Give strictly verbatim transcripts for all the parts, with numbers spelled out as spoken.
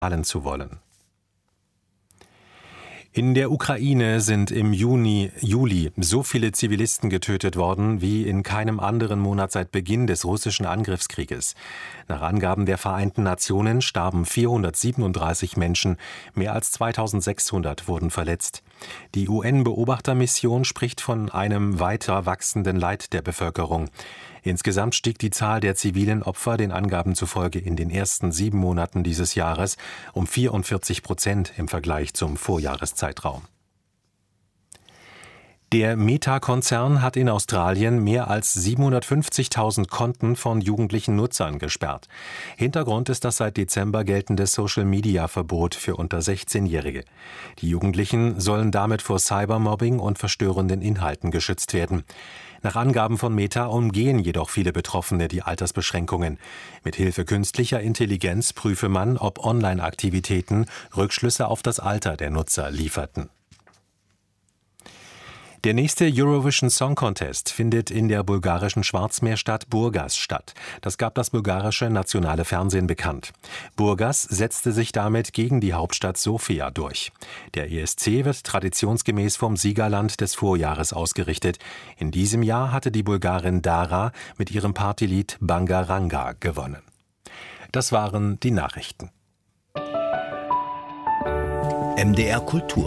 zahlen zu wollen. In der Ukraine sind im Juni, Juli so viele Zivilisten getötet worden wie in keinem anderen Monat seit Beginn des russischen Angriffskrieges. Nach Angaben der Vereinten Nationen starben vierhundertsiebenunddreißig Menschen, mehr als zweitausendsechshundert wurden verletzt. Die U N-Beobachtermission spricht von einem weiter wachsenden Leid der Bevölkerung. Insgesamt stieg die Zahl der zivilen Opfer den Angaben zufolge in den ersten sieben Monaten dieses Jahres um vierundvierzig Prozent im Vergleich zum Vorjahreszeitraum. Der Meta-Konzern hat in Australien mehr als siebenhundertfünfzigtausend Konten von jugendlichen Nutzern gesperrt. Hintergrund ist das seit Dezember geltende Social-Media-Verbot für unter sechzehnjährige. Die Jugendlichen sollen damit vor Cybermobbing und verstörenden Inhalten geschützt werden. Nach Angaben von Meta umgehen jedoch viele Betroffene die Altersbeschränkungen. Mit Hilfe künstlicher Intelligenz prüfe man, ob Online-Aktivitäten Rückschlüsse auf das Alter der Nutzer lieferten. Der nächste Eurovision Song Contest findet in der bulgarischen Schwarzmeerstadt Burgas statt. Das gab das bulgarische nationale Fernsehen bekannt. Burgas setzte sich damit gegen die Hauptstadt Sofia durch. Der E S C wird traditionsgemäß vom Siegerland des Vorjahres ausgerichtet. In diesem Jahr hatte die Bulgarin Dara mit ihrem Partylied Bangaranga gewonnen. Das waren die Nachrichten. M D R Kultur.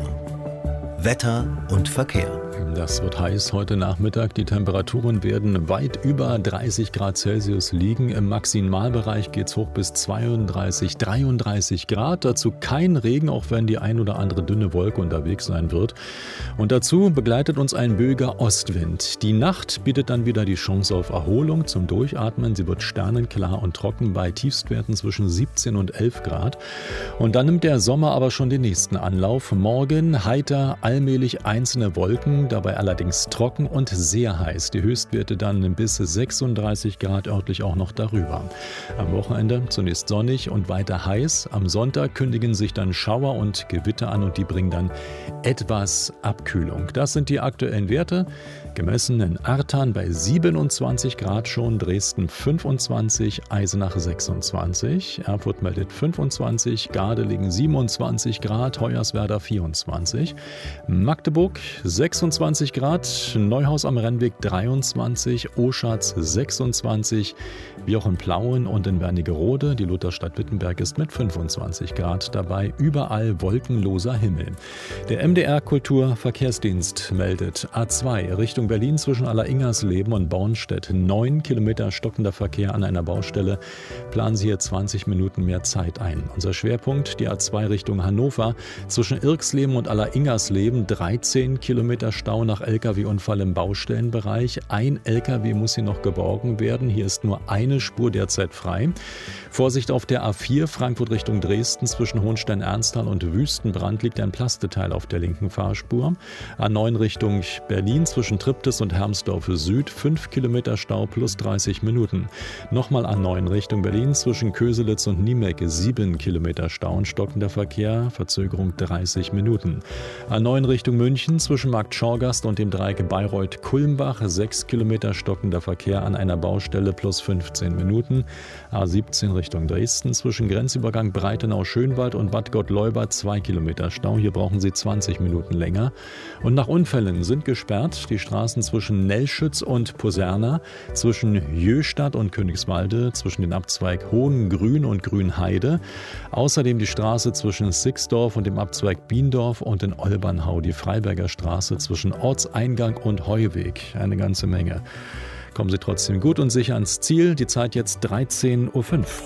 Wetter und Verkehr. Das wird heiß heute Nachmittag. Die Temperaturen werden weit über dreißig Grad Celsius liegen. Im Maximalbereich geht es hoch bis zweiunddreißig, dreiunddreißig Grad. Dazu kein Regen, auch wenn die ein oder andere dünne Wolke unterwegs sein wird. Und dazu begleitet uns ein böiger Ostwind. Die Nacht bietet dann wieder die Chance auf Erholung zum Durchatmen. Sie wird sternenklar und trocken bei Tiefstwerten zwischen siebzehn und elf Grad. Und dann nimmt der Sommer aber schon den nächsten Anlauf. Morgen heiter, allmählich einzelne Wolken, dabei allerdings trocken und sehr heiß. Die Höchstwerte dann bis sechsunddreißig Grad, örtlich auch noch darüber. Am Wochenende zunächst sonnig und weiter heiß. Am Sonntag kündigen sich dann Schauer und Gewitter an und die bringen dann etwas Abkühlung. Das sind die aktuellen Werte. Gemessen in Artan bei siebenundzwanzig Grad schon, Dresden fünfundzwanzig, Eisenach sechsundzwanzig, Erfurt meldet fünfundzwanzig, Gardelegen siebenundzwanzig Grad, Hoyerswerda vierundzwanzig, Magdeburg sechsundzwanzig Grad, Neuhaus am Rennweg dreiundzwanzig, Oschatz sechsundzwanzig, wie auch in Plauen und in Wernigerode. Die Lutherstadt Wittenberg ist mit fünfundzwanzig Grad dabei, überall wolkenloser Himmel. Der M D R Kulturverkehrsdienst meldet A zwei Richtung Berlin zwischen Allereingersleben und Bornstedt. Neun Kilometer stockender Verkehr an einer Baustelle. Planen Sie hier zwanzig Minuten mehr Zeit ein. Unser Schwerpunkt die A zwei Richtung Hannover zwischen Irksleben und Allereingersleben. dreizehn Kilometer Stau nach L K W-Unfall im Baustellenbereich. Ein L K W muss hier noch geborgen werden. Hier ist nur eine Spur derzeit frei. Vorsicht auf der A vier Frankfurt Richtung Dresden zwischen Hohenstein-Ernsthal und Wüstenbrand liegt ein Plasteteil auf der linken Fahrspur. A neun Richtung Berlin zwischen Triptis und Hermsdorf Süd. fünf Kilometer Stau plus dreißig Minuten. Nochmal A neun Richtung Berlin zwischen Köselitz und Niemek. sieben Kilometer Stau und stockender Verkehr. Verzögerung dreißig Minuten. A neun Richtung München zwischen Markt Schorgast und dem Dreieck Bayreuth-Kulmbach. sechs Kilometer stockender Verkehr an einer Baustelle plus fünfzehn Minuten. A siebzehn Richtung Dresden zwischen Grenzübergang Breitenau-Schönwald und Bad Gott-Leubert. zwei Kilometer Stau. Hier brauchen Sie zwanzig Minuten länger. Und nach Unfällen sind gesperrt die Straßen zwischen Nellschütz und Poserna, zwischen Jöstadt und Königswalde, zwischen den Abzweig Hohengrün und Grünheide. Außerdem die Straße zwischen Sixdorf und dem Abzweig Biendorf und in Olbernhau, die Freiberger Straße zwischen Ortseingang und Heuweg. Eine ganze Menge. Kommen Sie trotzdem gut und sicher ans Ziel. Die Zeit jetzt dreizehn Uhr fünf.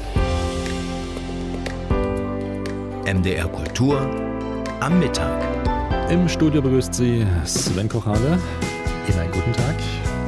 M D R Kultur am Mittag. Im Studio begrüßt Sie Sven Kochale. Ihnen einen guten Tag.